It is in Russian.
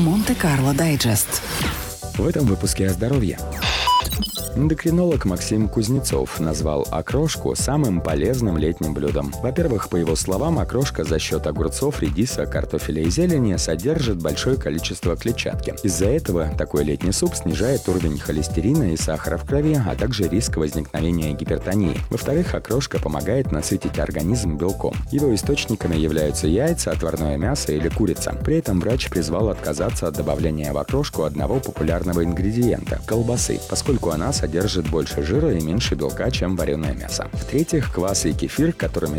Монте-Карло Дайджест. В этом выпуске о здоровье. Эндокринолог Максим Кузнецов назвал окрошку самым полезным летним блюдом. Во-первых, по его словам, окрошка за счет огурцов, редиса, картофеля и зелени содержит большое количество клетчатки. Из-за этого такой летний суп снижает уровень холестерина и сахара в крови, а также риск возникновения гипертонии. Во-вторых, окрошка помогает насытить организм белком. Его источниками являются яйца, отварное мясо или курица. При этом врач призвал отказаться от добавления в окрошку одного популярного ингредиента – колбасы, поскольку она содержит больше жира и меньше белка, чем вареное мясо. В-третьих, квас и кефир, которыми